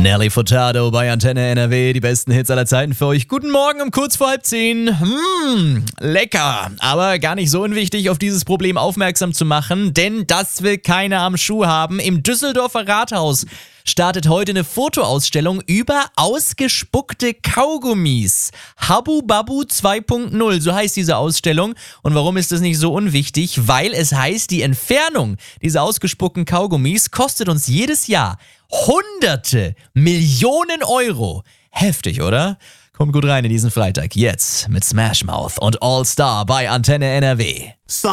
Nelly Furtado bei Antenne NRW, die besten Hits aller Zeiten für euch. Guten Morgen um kurz vor 9:30. Lecker, aber gar nicht so unwichtig, auf dieses Problem aufmerksam zu machen, denn das will keiner am Schuh haben. Im Düsseldorfer Rathaus startet heute eine Fotoausstellung über ausgespuckte Kaugummis. Habbu Babbu 2.0, so heißt diese Ausstellung. Und warum ist das nicht so unwichtig? Weil es heißt, die Entfernung dieser ausgespuckten Kaugummis kostet uns jedes Jahr Hunderte Millionen Euro. Heftig, oder? Kommt gut rein in diesen Freitag. Jetzt mit Smash Mouth und All Star bei Antenne NRW.